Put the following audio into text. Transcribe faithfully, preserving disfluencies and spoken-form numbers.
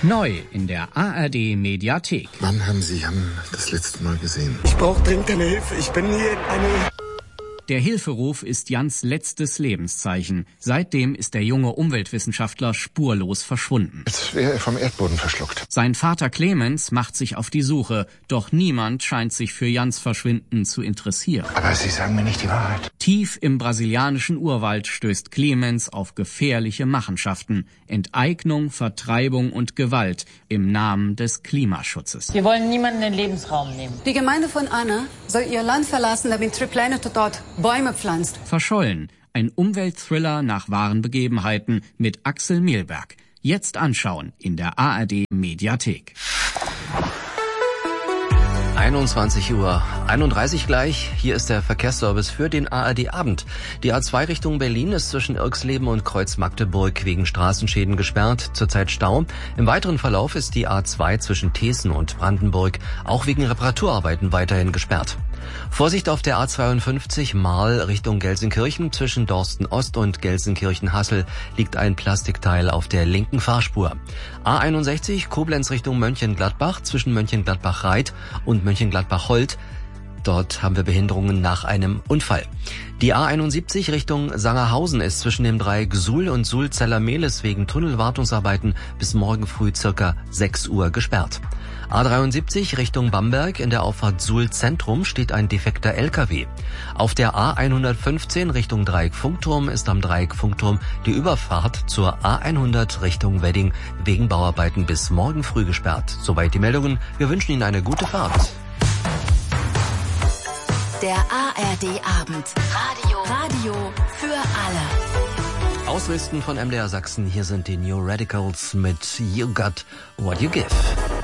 Neu in der A R D Mediathek. Wann haben Sie Jan das letzte Mal gesehen? Ich brauche dringend eine Hilfe. Ich bin hier in eine... Der Hilferuf ist Jans letztes Lebenszeichen. Seitdem ist der junge Umweltwissenschaftler spurlos verschwunden. Jetzt wäre er vom Erdboden verschluckt. Sein Vater Clemens macht sich auf die Suche, doch niemand scheint sich für Jans Verschwinden zu interessieren. Aber Sie sagen mir nicht die Wahrheit. Tief im brasilianischen Urwald stößt Clemens auf gefährliche Machenschaften, Enteignung, Vertreibung und Gewalt im Namen des Klimaschutzes. Wir wollen niemanden den Lebensraum nehmen. Die Gemeinde von Anna soll ihr Land verlassen, damit Triplanet dort Bäume pflanzt. Verschollen, ein Umweltthriller nach wahren Begebenheiten mit Axel Milberg. Jetzt anschauen in der A R D Mediathek. einundzwanzig Uhr einunddreißig gleich. Hier ist der Verkehrsservice für den A R D Abend. Die A zwei Richtung Berlin ist zwischen Irxleben und Kreuz Magdeburg wegen Straßenschäden gesperrt. Zurzeit Stau. Im weiteren Verlauf ist die A zwei zwischen Thesen und Brandenburg auch wegen Reparaturarbeiten weiterhin gesperrt. Vorsicht auf der A zweiundfünfzig Marl Richtung Gelsenkirchen. Zwischen Dorsten Ost und Gelsenkirchen-Hassel liegt ein Plastikteil auf der linken Fahrspur. A einundsechzig Koblenz Richtung Mönchengladbach zwischen Mönchengladbach-Reit und Mönchengladbach-Holt. Dort haben wir Behinderungen nach einem Unfall. Die A einundsiebzig Richtung Sangerhausen ist zwischen dem Dreieck Suhl und Suhl-Zellermehlis wegen Tunnelwartungsarbeiten bis morgen früh circa sechs Uhr gesperrt. A dreiundsiebzig Richtung Bamberg in der Auffahrt Suhl Zentrum steht ein defekter L K W. Auf der A hundertfünfzehn Richtung Dreieck Funkturm ist am Dreieck Funkturm die Überfahrt zur A hundert Richtung Wedding wegen Bauarbeiten bis morgen früh gesperrt. Soweit die Meldungen. Wir wünschen Ihnen eine gute Fahrt. Der A R D Abend. Radio. Radio für alle. Ausrüsten von M D R Sachsen. Hier sind die New Radicals mit You Got What You Give.